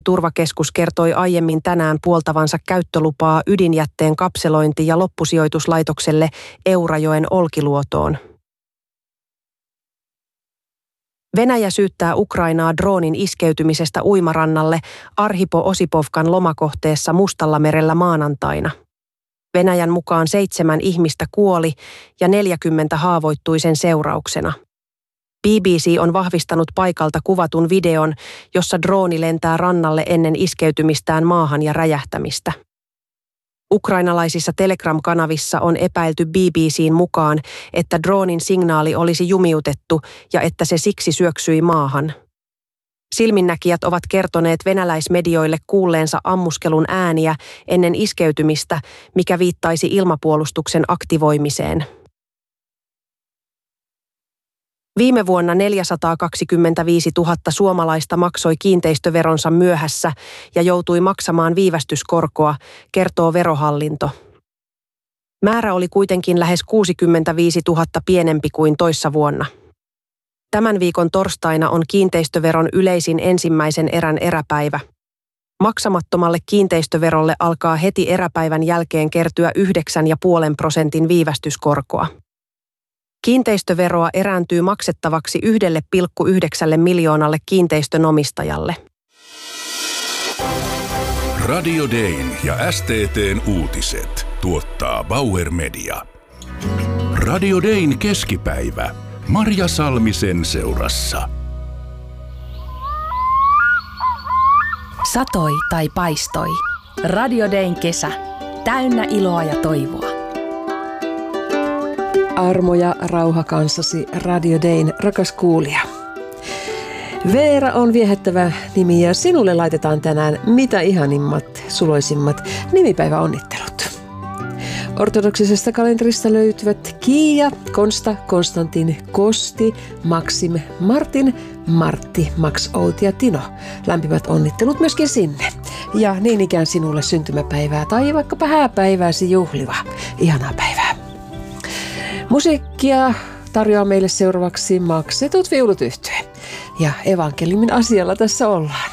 Turvakeskus kertoi aiemmin tänään puoltavansa käyttölupaa ydinjätteen kapselointi- ja loppusijoituslaitokselle Eurajoen Olkiluotoon. Venäjä syyttää Ukrainaa droonin iskeytymisestä uimarannalle Arhipo-Osipovkan lomakohteessa Mustallamerellä maanantaina. Venäjän mukaan 7 ihmistä kuoli ja 40 haavoittui sen seurauksena. BBC on vahvistanut paikalta kuvatun videon, jossa drooni lentää rannalle ennen iskeytymistään maahan ja räjähtämistä. Ukrainalaisissa Telegram-kanavissa on epäilty BBC:n mukaan, että droonin signaali olisi jumiutettu ja että se siksi syöksyi maahan. Silminnäkijät ovat kertoneet venäläismedioille kuulleensa ammuskelun ääniä ennen iskeytymistä, mikä viittaisi ilmapuolustuksen aktivoimiseen. Viime vuonna 425 000 suomalaista maksoi kiinteistöveronsa myöhässä ja joutui maksamaan viivästyskorkoa, kertoo Verohallinto. Määrä oli kuitenkin lähes 65 000 pienempi kuin toissa vuonna. Tämän viikon torstaina on kiinteistöveron yleisin ensimmäisen erän eräpäivä. Maksamattomalle kiinteistöverolle alkaa heti eräpäivän jälkeen kertyä 9,5% viivästyskorkoa. Kiinteistöveroa erääntyy maksettavaksi 1,9 miljoonalle kiinteistönomistajalle. Radio Dayn ja STT:n uutiset tuottaa Bauer Media. Radio Dayn keskipäivä. Marja Salmisen seurassa. Satoi tai paistoi. Radio Dayn kesä. Täynnä iloa ja toivoa. Armo ja rauha kanssasi Radio Dayn, rakas kuulija. Veera on viehättävä nimi ja sinulle laitetaan tänään mitä ihanimmat, suloisimmat nimipäiväonnittelut. Ortodoksisesta kalenterista löytyvät Kiia, Konsta, Konstantin, Kosti, Maksim, Martin, Martti, Max, Outi ja Tino. Lämpimät onnittelut myöskin sinne. Ja niin ikään sinulle syntymäpäivää tai vaikkapa hääpäivääsi juhliva. Ihanaa päivää. Musiikkia tarjoaa meille seuraavaksi Maksetut viulut yhtye. Ja evankeliumin asialla tässä ollaan.